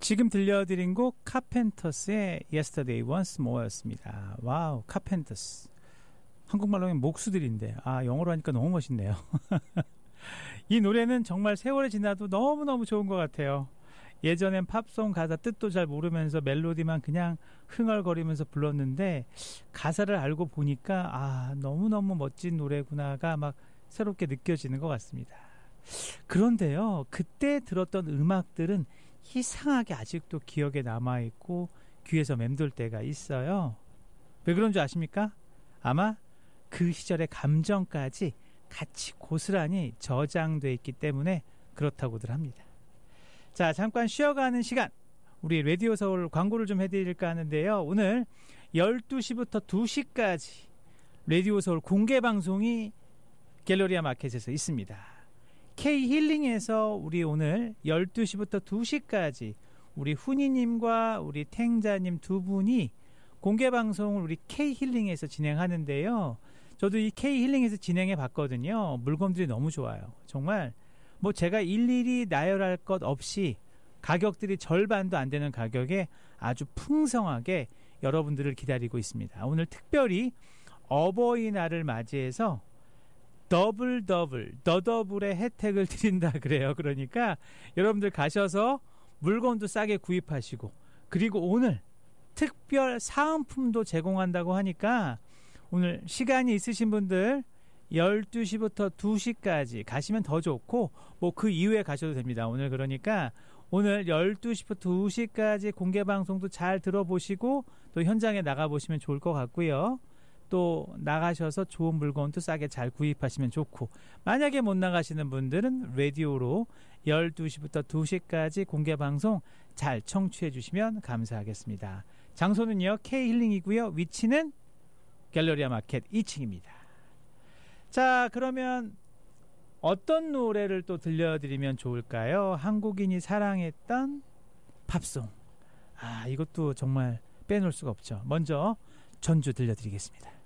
지금 들려드린 곡 카펜터스의 Yesterday Once More였습니다. 와우, 카펜터스. 한국말로 하면 목수들인데 영어로 하니까 너무 멋있네요. 이 노래는 정말 세월이 지나도 너무너무 좋은 것 같아요. 예전엔 팝송 가사 뜻도 잘 모르면서 멜로디만 그냥 흥얼거리면서 불렀는데 가사를 알고 보니까 너무너무 멋진 노래구나가 막 새롭게 느껴지는 것 같습니다. 그런데요, 그때 들었던 음악들은 이상하게 아직도 기억에 남아있고 귀에서 맴돌 때가 있어요. 왜 그런 줄 아십니까? 아마 그 시절의 감정까지 같이 고스란히 저장돼 있기 때문에 그렇다고들 합니다. 자, 잠깐 쉬어가는 시간, 우리 라디오 서울 광고를 좀 해드릴까 하는데요. 오늘 12시부터 2시까지 라디오 서울 공개 방송이 갤러리아 마켓에서 있습니다. K힐링에서 우리 오늘 12시부터 2시까지 우리 훈이님과 우리 탱자님 두 분이 공개방송을 우리 K힐링에서 진행하는데요. 저도 이 K힐링에서 진행해 봤거든요. 물건들이 너무 좋아요. 정말 뭐 제가 일일이 나열할 것 없이 가격들이 절반도 안 되는 가격에 아주 풍성하게 여러분들을 기다리고 있습니다. 오늘 특별히 어버이날을 맞이해서 더블의 혜택을 드린다 그래요. 그러니까 여러분들 가셔서 물건도 싸게 구입하시고, 그리고 오늘 특별 사은품도 제공한다고 하니까 오늘 시간이 있으신 분들 12시부터 2시까지 가시면 더 좋고 뭐 그 이후에 가셔도 됩니다. 오늘 그러니까 오늘 12시부터 2시까지 공개방송도 잘 들어보시고 또 현장에 나가보시면 좋을 것 같고요. 또 나가셔서 좋은 물건도 싸게 잘 구입하시면 좋고, 만약에 못 나가시는 분들은 라디오로 12시부터 2시까지 공개방송 잘 청취해 주시면 감사하겠습니다. 장소는요 K힐링이고요. 위치는 갤러리아 마켓 2층입니다. 자, 그러면 어떤 노래를 또 들려드리면 좋을까요? 한국인이 사랑했던 팝송. 이것도 정말 빼놓을 수가 없죠. 먼저 전주 들려드리겠습니다.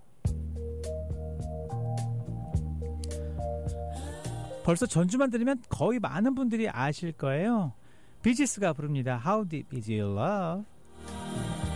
벌써 전주만 들으면 거의 많은 분들이 아실 거예요. 비지스가 부릅니다. How Deep Is Your Love?